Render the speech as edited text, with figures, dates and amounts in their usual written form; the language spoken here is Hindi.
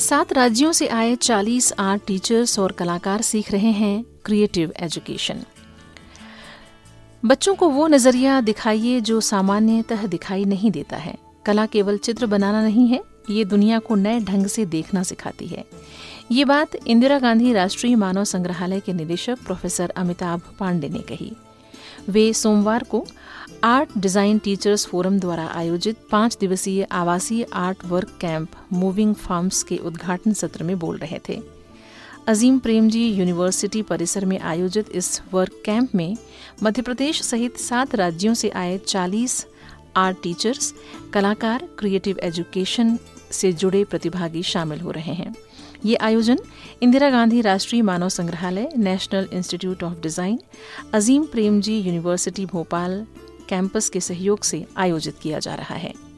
7 राज्यों से आए 40 आर्ट टीचर्स और कलाकार सीख रहे हैं क्रिएटिव एजुकेशन। बच्चों को वो नजरिया दिखाइए जो सामान्यतः दिखाई नहीं देता है। कला केवल चित्र बनाना नहीं है, ये दुनिया को नए ढंग से देखना सिखाती है। ये बात इंदिरा गांधी राष्ट्रीय मानव संग्रहालय के निदेशक प्रोफेसर अमिताभ पांडे ने कही। वे सोमवार को आर्ट डिजाइन टीचर्स फोरम द्वारा आयोजित 5 दिवसीय आवासीय art work camp moving farms के उद्घाटन सत्र में बोल रहे थे। अजीम प्रेमजी यूनिवर्सिटी परिसर में आयोजित इस वर्क कैंप में मध्य प्रदेश सहित 7 राज्यों से आए 40 आर्ट टीचर्स, कलाकार, क्रिएटिव एजुकेशन से जुड़े प्रतिभागी शामिल हो रहे हैं। ये आयोजन इंदिरा गांधी राष्ट्रीय मानव संग्रहालय, national institute of design, Azim Premji university Bhopal campus के सहयोग से आयोजित किया जा रहा है।